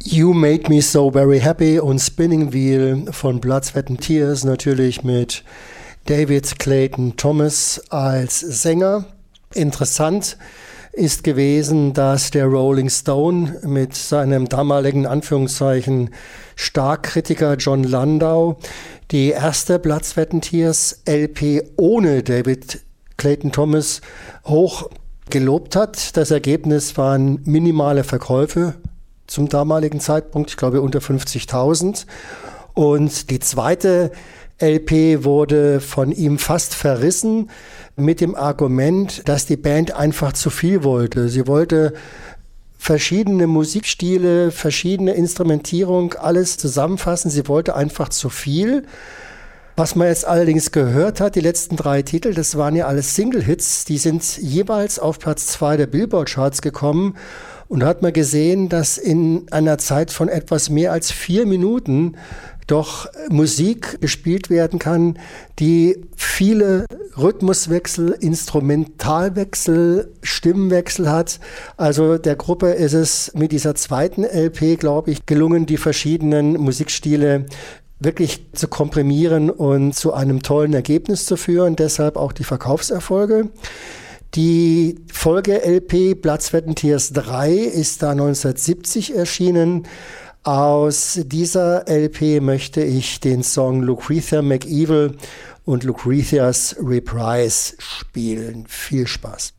You Made Me So Very Happy und Spinning Wheel von Blood, Sweat and Tears, natürlich mit David Clayton Thomas als Sänger. Interessant ist gewesen, dass der Rolling Stone mit seinem damaligen Anführungszeichen Starkkritiker John Landau die erste Blood, Sweat and Tears LP ohne David Clayton Thomas hoch gelobt hat. Das Ergebnis waren minimale Verkäufe zum damaligen Zeitpunkt, ich glaube unter 50.000. Und die zweite LP wurde von ihm fast verrissen mit dem Argument, dass die Band einfach zu viel wollte. Sie wollte verschiedene Musikstile, verschiedene Instrumentierung, alles zusammenfassen. Sie wollte einfach zu viel. Was man jetzt allerdings gehört hat, die letzten 3 Titel, das waren ja alles Single-Hits, die sind jeweils auf Platz 2 der Billboard-Charts gekommen. Und da hat man gesehen, dass in einer Zeit von etwas mehr als 4 Minuten doch Musik gespielt werden kann, die viele Rhythmuswechsel, Instrumentalwechsel, Stimmwechsel hat. Also der Gruppe ist es mit dieser zweiten LP, glaube ich, gelungen, die verschiedenen Musikstile wirklich zu komprimieren und zu einem tollen Ergebnis zu führen. Deshalb auch die Verkaufserfolge. Die Folge-LP Blood, Sweat and Tears 3 ist da 1970 erschienen. Aus dieser LP möchte ich den Song Lucretia McEvil und Lucretia's Reprise spielen. Viel Spaß.